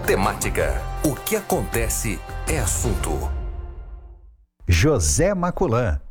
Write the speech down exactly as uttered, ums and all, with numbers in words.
Temática. O que acontece é assunto. José Maculan